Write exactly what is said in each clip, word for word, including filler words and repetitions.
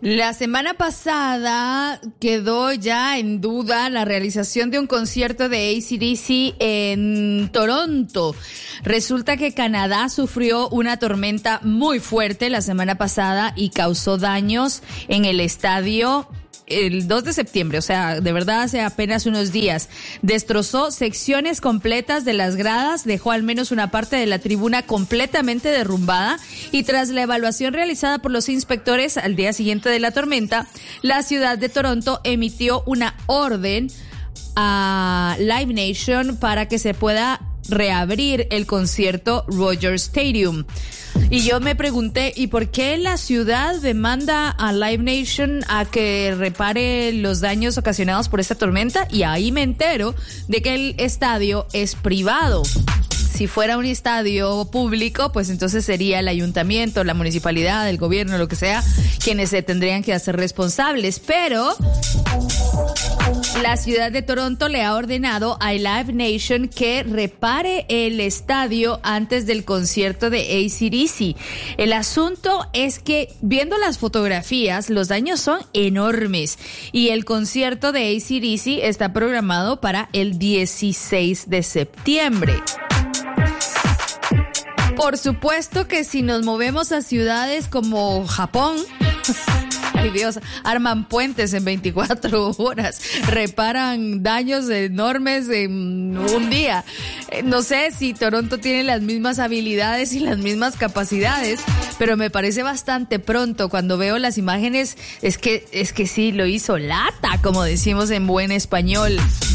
La semana pasada quedó ya en duda la realización de un concierto de A C D C en Toronto. Resulta que Canadá sufrió una tormenta muy fuerte la semana pasada y causó daños en el estadio el dos de septiembre, o sea, de verdad hace apenas unos días. Destrozó secciones completas de las gradas, dejó al menos una parte de la tribuna completamente derrumbada y tras la evaluación realizada por los inspectores al día siguiente de la tormenta, la ciudad de Toronto emitió una orden a Live Nation para que se pueda reabrir el concierto Rogers Stadium. Y yo me pregunté, ¿y por qué la ciudad demanda a Live Nation a que repare los daños ocasionados por esta tormenta? Y ahí me entero de que el estadio es privado. Si fuera un estadio público, pues entonces sería el ayuntamiento, la municipalidad, el gobierno, lo que sea, quienes se tendrían que hacer responsables. Pero la ciudad de Toronto le ha ordenado a Live Nation que repare el estadio antes del concierto de A C D C. El asunto es que, viendo las fotografías, los daños son enormes y el concierto de A C D C está programado para el dieciséis de septiembre. Por supuesto que si nos movemos a ciudades como Japón, ay Dios, arman puentes en veinticuatro horas, reparan daños enormes en un día. No sé si Toronto tiene las mismas habilidades y las mismas capacidades, pero me parece bastante pronto. Cuando veo las imágenes, es que, es que sí, lo hizo lata, como decimos en buen español.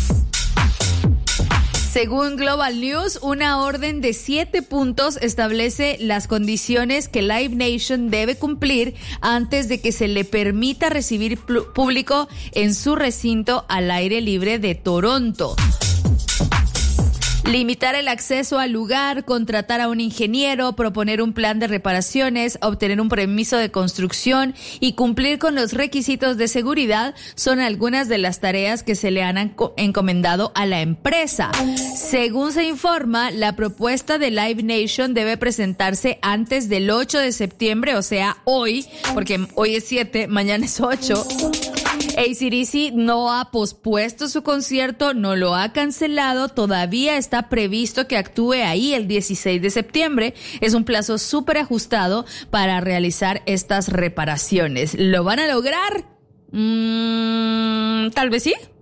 Según Global News, una orden de siete puntos establece las condiciones que Live Nation debe cumplir antes de que se le permita recibir público en su recinto al aire libre de Toronto. Limitar el acceso al lugar, contratar a un ingeniero, proponer un plan de reparaciones, obtener un permiso de construcción y cumplir con los requisitos de seguridad son algunas de las tareas que se le han encomendado a la empresa. Según se informa, la propuesta de Live Nation debe presentarse antes del ocho de septiembre, o sea, hoy, porque hoy es siete, mañana es ocho. A C D C no ha pospuesto su concierto, no lo ha cancelado, todavía está previsto que actúe ahí el dieciséis de septiembre. Es un plazo súper ajustado para realizar estas reparaciones. ¿Lo van a lograr? Mm, tal vez sí.